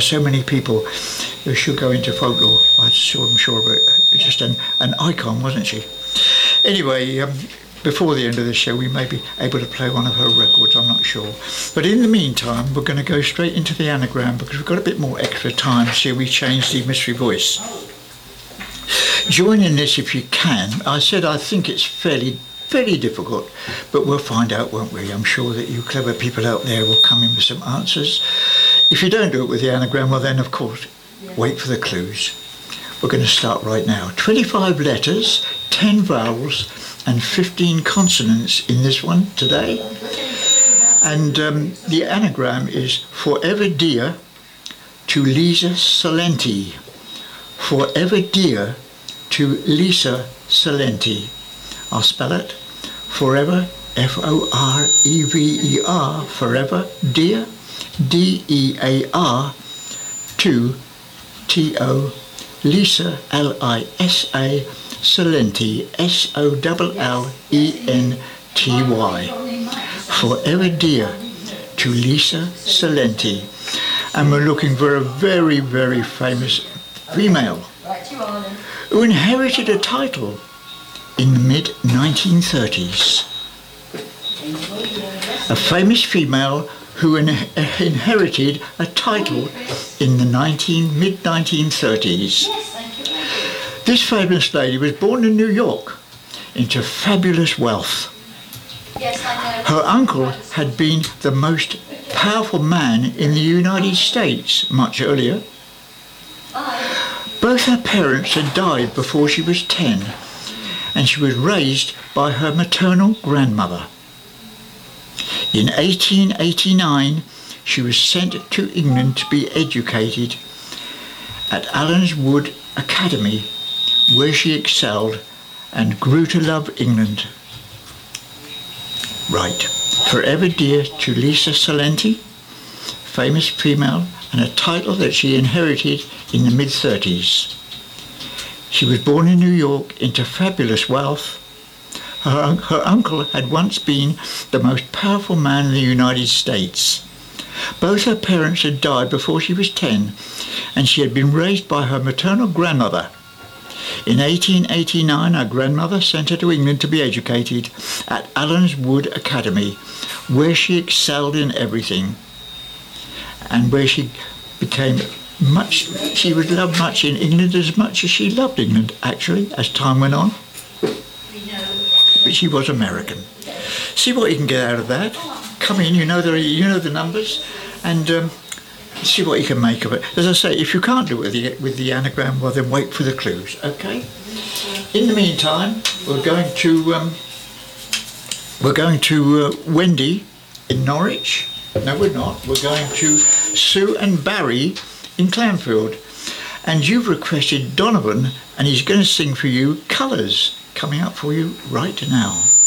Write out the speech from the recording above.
so many people who should go into folklore. I'm sure, but just an icon, wasn't she? Anyway, before the end of the show, we may be able to play one of her records, I'm not sure. But in the meantime, we're going to go straight into the anagram because we've got a bit more extra time, so we change the mystery voice. Join in this if you can. I said I think it's fairly difficult, but we'll find out, won't we? I'm sure that you clever people out there will come in with some answers. If you don't do it with the anagram, well then, of course, wait for the clues. We're going to start right now. 25 letters, 10 vowels, and 15 consonants in this one today. And the anagram is Forever Dear to Lisa Salenti. Forever Dear to Lisa Salenti. I'll spell it. Forever, F-O-R-E-V-E-R, forever, dear, D-E-A-R, to T-O, Lisa, L-I-S-A, Salenti, S-O-L-L-E-N-T-Y. Forever Dear to Lisa Salenti. And we're looking for a very, very famous female who inherited a title in the mid-1930s. A famous female who inherited a title in the mid-1930s. This famous lady was born in New York into fabulous wealth. Her uncle had been the most powerful man in the United States much earlier. Both her parents had died before she was 10, and she was raised by her maternal grandmother. In 1889, she was sent to England to be educated at Allen's Wood Academy, where she excelled and grew to love England. Right, Forever Dear to Lisa Salenti, famous female, and a title that she inherited in the mid-30s. She was born in New York into fabulous wealth. Her uncle had once been the most powerful man in the United States. Both her parents had died before she was 10, and she had been raised by her maternal grandmother. In 1889, her grandmother sent her to England to be educated at Allen's Wood Academy, where she excelled in everything, and where she was loved much in England as much as she loved England, actually, as time went on. But she was American. See what you can get out of that. Come in, you know the numbers, and see what you can make of it. As I say, if you can't do it with the anagram, well then wait for the clues, okay? In the meantime, we're going to Wendy in Norwich. No, we're not. We're going to Sue and Barry in Clanfield. And you've requested Donovan, and he's going to sing for you Colours, coming up for you right now.